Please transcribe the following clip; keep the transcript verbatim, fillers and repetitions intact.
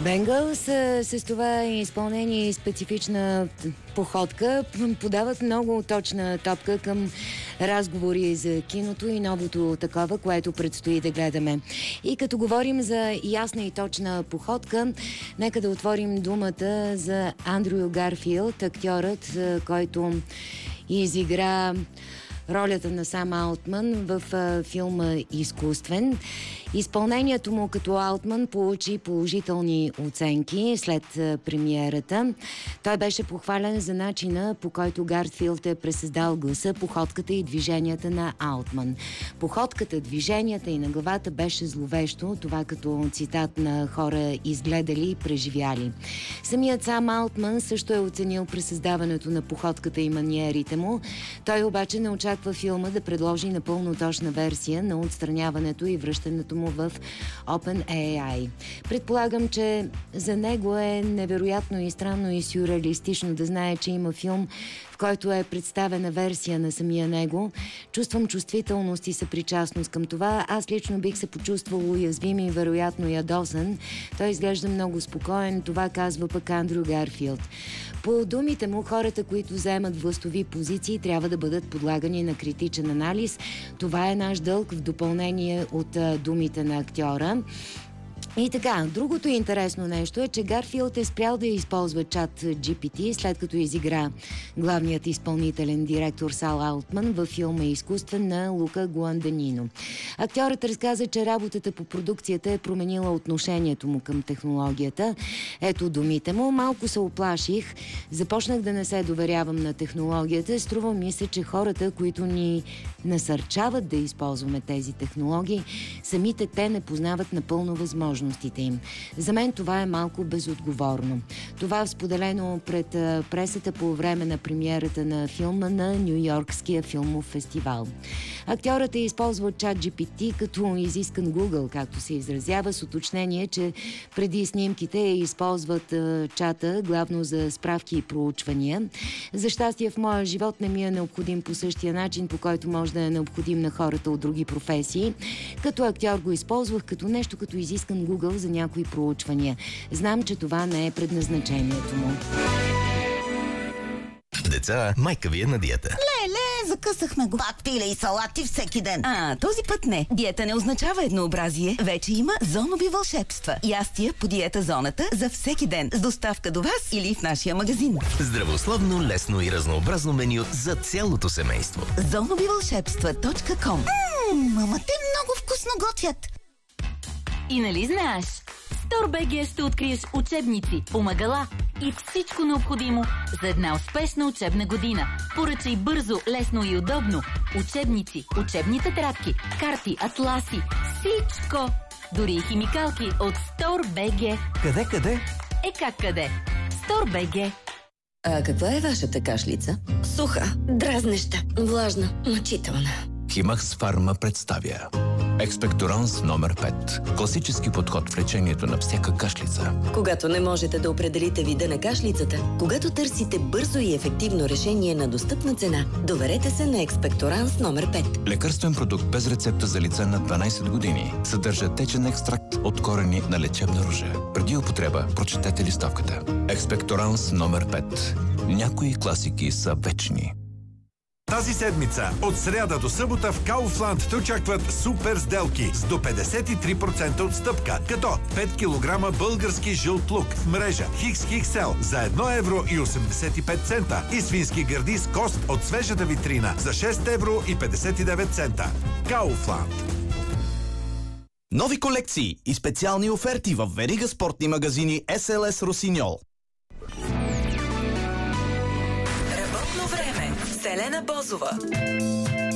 Бенгълс с това изпълнение и специфична походка подават много точна топка към разговори за киното и новото такова, което предстои да гледаме. И като говорим за ясна и точна походка, нека да отворим думата за Андрю Гарфилд, актьорът, който изигра ролята на Сам Алтман в а, филма "Изкуствен". Изпълнението му като Алтман получи положителни оценки след а, премиерата. Той беше похвален за начина, по който Гарфилд е пресъздал гласа, походката и движенията на Алтман. Походката, движенията и на главата беше зловещо, това като цитат на хора изгледали и преживяли. Самият Сам Алтман също е оценил пресъздаването на походката и маниерите му. Той обаче не очаква филма да предложи напълно точна версия на отстраняването и връщането му в OpenAI. Предполагам, че за него е невероятно и странно и сюрреалистично да знае, че има филм, в който е представена версия на самия него. Чувствам чувствителност и съпричастност към това. Аз лично бих се почувствал уязвим и вероятно ядосан. Той изглежда много спокоен. Това казва пък Андрю Гарфилд. По думите му, хората, които заемат властови позиции, трябва да бъдат подлагани на критичен анализ. Това е наш дълг в допълнение от а, думите на актьора. И така, другото интересно нещо е, че Гарфилд е спрял да използва чат Джи Пи Ти, след като изигра главният изпълнителен директор Сам Алтман във филма "Изкуствен" на Лука Гуаданино. Актьорът разказа, че работата по продукцията е променила отношението му към технологията. Ето думите му: "Малко се оплаших, започнах да не се доверявам на технологията. Струва ми се, че хората, които ни насърчават да използваме тези технологии, самите те не познават напълно възможностите им. За мен това е малко безотговорно." Това е споделено пред пресата по време на премиерата на филма на Ню-Йоркския филмов фестивал. Актьорът е използвал чат Джи Пи Ти като изискан Google, както се изразява, с уточнение, че преди снимките използват а, чата главно за справки и проучвания. "За щастие в моя живот не ми е необходим по същия начин, по който може да е необходим на хората от други професии. Като актьор го използвах като нещо като изискан Google за някои проучвания. Знам, че това не е предназначението му." Деца, майка ви е на диета. Леле, закъсахме го. Пак пиле и салати всеки ден. А, този път не. Диета не означава еднообразие. Вече има зонови вълшебства. Ястия по диета зоната за всеки ден. С доставка до вас или в нашия магазин. Здравословно, лесно и разнообразно меню за цялото семейство. зонови вълшебства точка ком. Ммм, мама, те много вкусно готвят. И нали знаеш? В StoreBG ще откриеш учебници, помагала и всичко необходимо за една успешна учебна година. Поръчай бързо, лесно и удобно. Учебници, учебни тетрадки, карти, атласи, всичко. Дори и химикалки от StoreBG. Къде, къде? Е как къде? StoreBG. А каква е вашата кашлица? Суха, дразнеща, влажна, мъчителна. Химакс Фарма представя Експекторанс номер пет. Класически подход в лечението на всяка кашлица. Когато не можете да определите вида на кашлицата, когато търсите бързо и ефективно решение на достъпна цена, доверете се на Експекторанс номер пет. Лекарствен продукт без рецепта за лица над дванайсет години. Съдържа течен екстракт от корени на лечебна ружа. Преди употреба прочетете листовката. Експекторанс номер пет. Някои класики са вечни. Тази седмица, от сряда до събота в Kaufland те очакват супер сделки с до петдесет и три процента отстъпка, като пет килограма български жълт лук в мрежа Хикс Икс Ел за едно евро и осемдесет и пет цента и свински гърди с кост от свежата витрина за шест евро и петдесет и девет цента. Kaufland. Нови колекции и специални оферти в верига спортни магазини Ес Ел Ес Росиньол. Работно време с Елена Бозова.